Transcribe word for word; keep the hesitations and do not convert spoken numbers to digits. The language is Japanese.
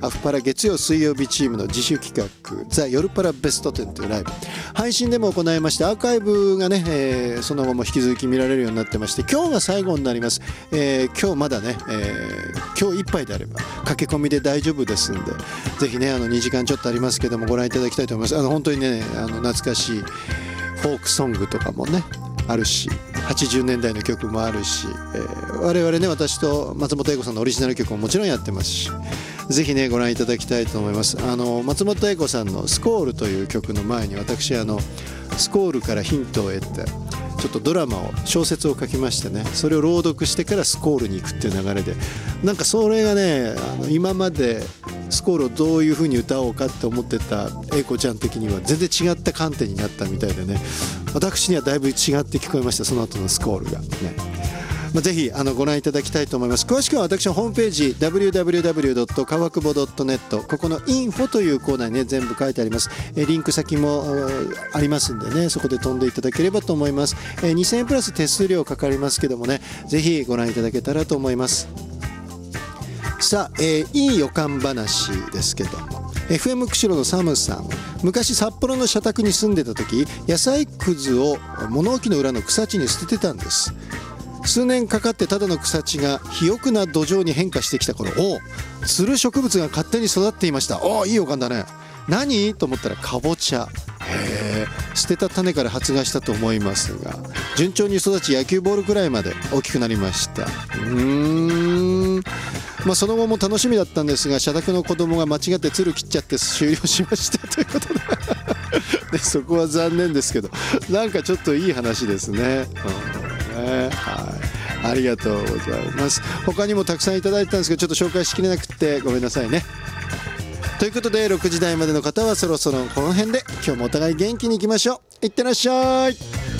アフパラ月曜水曜日チームの自主企画ザ・夜パラベストテンというライブ配信でも行いまして、アーカイブがね、えー、その後も引き続き見られるようになってまして、今日が最後になります。えー、今日まだね、えー、今日いっぱいであれば駆け込みで大丈夫ですんで、ぜひねあのにじかんちょっとありますけどもご覧いただきたいと思います。あの本当にねあの懐かしいフォークソングとかもねあるし、はちじゅうねんだいの曲もあるし、えー、我々ね私と松本英子さんのオリジナル曲ももちろんやってますし、ぜひねご覧いただきたいと思います。あの松本英子さんのスコールという曲の前に私あのスコールからヒントを得てちょっとドラマを小説を書きましてね、それを朗読してからスコールに行くっていう流れで、なんかそれがねあの今までスコールをどういう風に歌おうかって思ってた英子ちゃん的には全然違った観点になったみたいでね、私にはだいぶ違って聞こえました、その後のスコールがね。まあ、ぜひあのご覧いただきたいと思います。詳しくは私のホームページ ダブリューダブリューダブリュードットかわくぼドットネット、 ここのインフォというコーナーにね全部書いてあります。えリンク先もありますんでね、そこで飛んでいただければと思います。えにせんえんプラス手数料かかりますけどもね、ぜひご覧いただけたらと思います。さあ、えー、いい予感話ですけども、 エフエム 釧路のサムさん、昔札幌の社宅に住んでた時、野菜くずを物置の裏の草地に捨ててたんです。数年かかってただの草地が肥沃な土壌に変化してきた頃、おお、つる植物が勝手に育っていました。おお、いい予感だね。何と思ったらかぼちゃ。へえ、捨てた種から発芽したと思いますが、順調に育ち野球ボールくらいまで大きくなりました。うーん、まあ、その後も楽しみだったんですが、社宅の子供が間違ってつる切っちゃって終了しましたということででそこは残念ですけど、なんかちょっといい話ですね。うんね、はい、ありがとうございます。他にもたくさんいただいたんですけど、ちょっと紹介しきれなくてごめんなさいね。ということでろくじ台までの方はそろそろこの辺で、今日もお互い元気にいきましょう。いってらっしゃい。